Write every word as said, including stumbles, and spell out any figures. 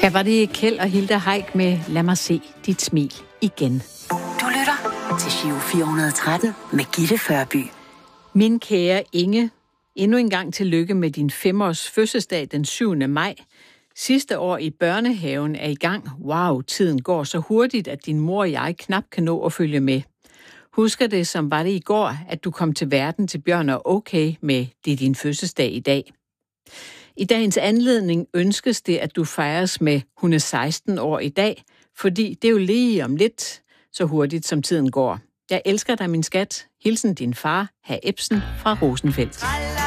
Her var det Kjeld og Hilda Heick med Lad mig se dit smil igen. Du lytter til Giro fire hundrede og tretten med Gitte Førby. Min kære Inge, endnu en gang tillykke med din femårs fødselsdag den syvende maj. Sidste år i børnehaven er i gang. Wow, tiden går så hurtigt, at din mor og jeg knap kan nå at følge med. Husker det, som var det i går, at du kom til verden til Bjørn og Okay med det er din fødselsdag i dag. I dagens anledning ønskes det, at du fejres med hun er seksten år i dag, fordi det er jo lige om lidt, så hurtigt som tiden går. Jeg elsker dig, min skat. Hilsen din far, hr. Ebsen fra Rosenfeldt.